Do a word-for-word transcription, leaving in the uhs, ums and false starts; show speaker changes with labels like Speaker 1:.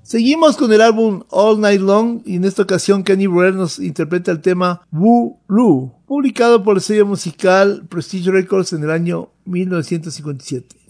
Speaker 1: Seguimos con el álbum All Night Long y en esta ocasión Kenny Burrell nos interpreta el tema Woo Loo, publicado por el sello musical Prestige Records en el año mil novecientos cincuenta y siete.